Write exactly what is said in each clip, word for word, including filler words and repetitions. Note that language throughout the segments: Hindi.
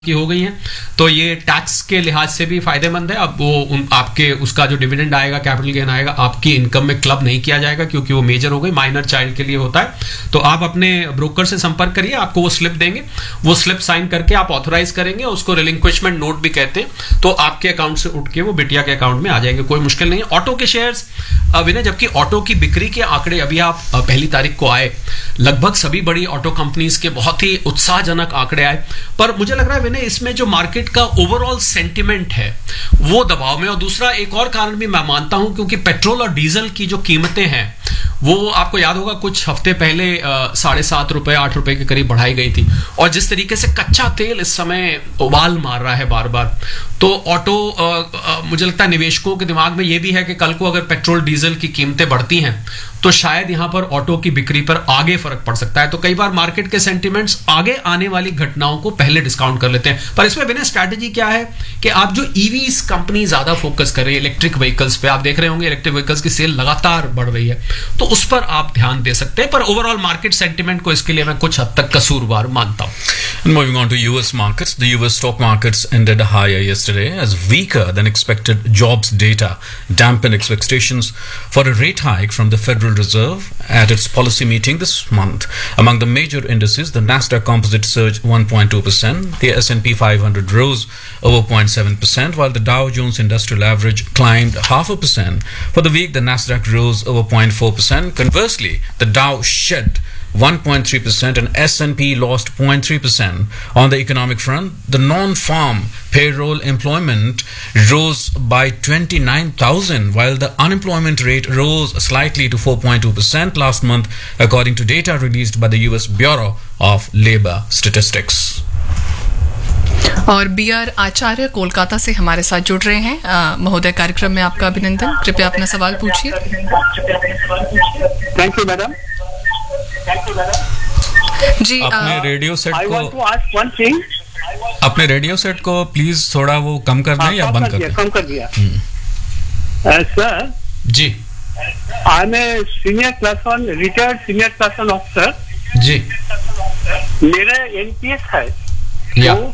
की हो गई हैं, तो ये टैक्स के लिहाज से भी फायदेमंद है। अब वो उन आपके उसका जो डिविडेंड आएगा, कैपिटल गेन आएगा, आपकी इनकम में क्लब नहीं किया जाएगा क्योंकि वो मेजर हो गई, माइनर चाइल्ड के लिए होता है। तो आप अपने ब्रोकर से संपर्क करिए, आपको वो स्लिप देंगे, वो स्लिप साइन करके आप ऑथोराइज करेंगे, उसको रिलिंक्विशमेंट नोट भी कहते हैं, तो आपके अकाउंट से उठ के वो बिटिया के अकाउंट में आ जाएंगे, कोई मुश्किल नहीं है। ऑटो के शेयर्स विनय, जबकि ऑटो की बिक्री के आंकड़े अभी आप पहली तारीख को आए, लगभग सभी बड़ी ऑटो कंपनीज के बहुत ही उत्साहजनक आंकड़े आए, पर मुझे लग रहा है विनय इसमें जो मार्केट का ओवरऑल सेंटिमेंट है वो दबाव में। और दूसरा एक और कारण भी मैं मानता हूं, क्योंकि पेट्रोल और डीजल की जो कीमतें हैं वो आपको याद होगा कुछ हफ्ते पहले साढ़े सात रुपए आठ रुपए के करीब बढ़ाई गई थी, और जिस तरीके से कच्चा तेल इस समय उबाल मार रहा है बार बार, तो ऑटो आ, आ, मुझे लगता है निवेशकों के दिमाग में ये भी है कि कल को अगर पेट्रोल डीजल की कीमतें बढ़ती हैं तो शायद यहां पर ऑटो की बिक्री पर आगे फर्क पड़ सकता है। तो कई बार मार्केट के सेंटिमेंट्स आगे आने वाली घटनाओं को पहले डिस्काउंट कर लेते हैं। पर इसमें बिना स्ट्रैटेजी क्या है कि आप जो ईवीज कंपनी ज्यादा फोकस करें, इलेक्ट्रिक व्हीकल्स पे, आप देख रहे होंगे इलेक्ट्रिक व्हीकल्स की सेल लगातार बढ़ रही है, तो उस पर आप ध्यान दे सकते हैं। पर ओवरऑल मार्केट सेंटिमेंट को इसके लिए मैं कुछ हद तक कसूरवार मानता हूं। And moving on to U S markets, the U S stock markets ended higher yesterday as weaker than expected jobs data dampened expectations for a rate hike from the Federal Reserve at its policy meeting this month. Among the major indices, the Nasdaq Composite surged one point two percent, the S and P five hundred rose over zero point seven percent, while the Dow Jones Industrial Average climbed half a percent. For the week, the Nasdaq rose over zero point four percent. Conversely, the Dow shed one point three percent and S and P lost zero point three percent. On the economic front, the non-farm payroll employment rose by twenty-nine thousand, while the unemployment rate rose slightly to four point two percent last month, according to data released by the U S Bureau of Labor Statistics. और बी आर आचार्य कोलकाता से हमारे साथ जुड़ रहे हैं। महोदय, कार्यक्रम में आपका अभिनंदन। कृपया अपना सवाल पूछिए। Thank you madam. जी, अपने रेडियो सेट I को want to ask one thing. अपने रेडियो सेट को प्लीज थोड़ा वो कम कर दें या हाँ, बंद कम कर दिया, दें। कम कर दिया। Sir, ji I M a senior class one retired senior class one officer. जी मेरा एनपीएस है, या तो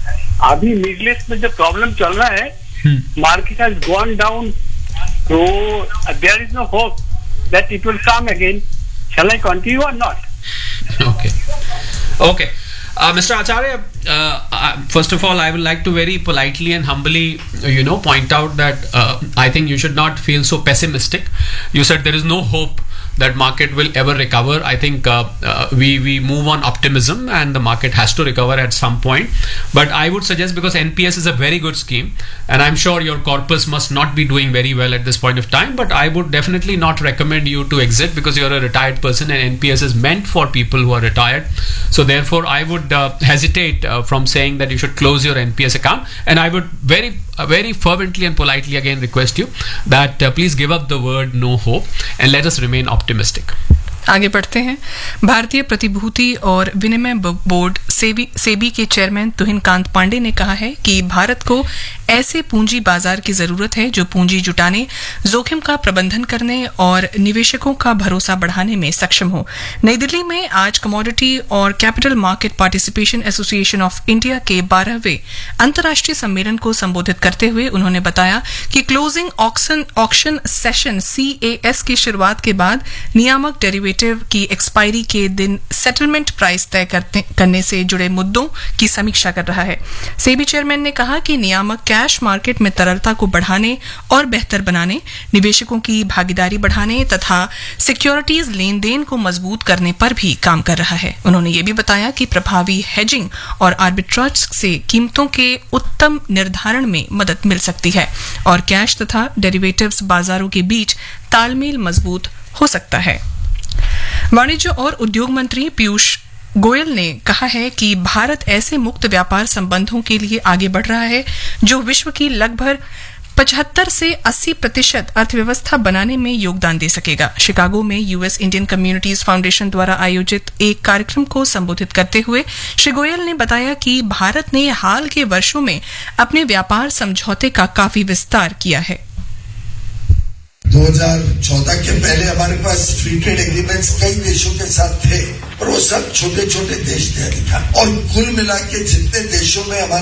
अभी मिडिल ईस्ट में जो प्रॉब्लम चल रहा है, मार्केट हैज गॉन डाउन, तो there is no hope that it will come again. Shall I continue or not? Okay. Okay. Uh, Mister Acharya, uh, uh, first of all, I would like to very politely and humbly, you know, point out that uh, I think you should not feel so pessimistic. You said there is no hope that market will ever recover. I think uh, uh, we we move on optimism, and the market has to recover at some point. But I would suggest, because N P S is a very good scheme, and I'm sure your corpus must not be doing very well at this point of time, but I would definitely not recommend you to exit, because you're a retired person and N P S is meant for people who are retired. So therefore I would uh, hesitate uh, from saying that you should close your N P S account, and I would very uh, very fervently and politely again request you that uh, please give up the word no hope and let us remain optimistic. आगे बढ़ते हैं। भारतीय प्रतिभूति और विनिमय बोर्ड सेबी सेबी के चेयरमैन तुहिन कांत पांडे ने कहा है कि भारत को ऐसे पूंजी बाजार की जरूरत है जो पूंजी जुटाने, जोखिम का प्रबंधन करने और निवेशकों का भरोसा बढ़ाने में सक्षम हो। नई दिल्ली में आज कमोडिटी और capital market participation association of India के बारहवें अंतर्राष्ट्रीय सम्मेलन को संबोधित करते हुए उन्होंने बताया कि closing auction auction session C A S की शुरुआत के बाद नियामक डेरिवेटिव की एक्सपायरी के दिन सेटलमेंट प्राइस तय करने से जुड़े मुद्दों की समीक्षा कर रहा है। सेबी चेयरमैन ने कहा कि नियामक कैश मार्केट में तरलता को बढ़ाने और बेहतर बनाने, निवेशकों की भागीदारी बढ़ाने तथा सिक्योरिटीज लेन देन को मजबूत करने पर भी काम कर रहा है। उन्होंने ये भी बताया कि प्रभावी हेजिंग और आर्बिट्राज से कीमतों के उत्तम निर्धारण में मदद मिल सकती है और कैश तथा डेरिवेटिव्स बाजारों के बीच तालमेल मजबूत हो सकता है। वाणिज्य और उद्योग मंत्री पीयूष गोयल ने कहा है कि भारत ऐसे मुक्त व्यापार संबंधों के लिए आगे बढ़ रहा है जो विश्व की लगभग पचहत्तर से अस्सी प्रतिशत अर्थव्यवस्था बनाने में योगदान दे सकेगा। शिकागो में यूएस इंडियन कम्युनिटीज फाउंडेशन द्वारा आयोजित एक कार्यक्रम को संबोधित करते हुए श्री गोयल ने बताया कि भारत ने हाल के वर्षों में अपने व्यापार समझौते का काफी विस्तार किया है। दो हज़ार चौदह के पहले हमारे पास फ्री ट्रेड एग्रीमेंट्स कई देशों के साथ थे, पर वो सब छोटे छोटे देश थे अधिकार, और कुल मिला के जितने देशों में हमारे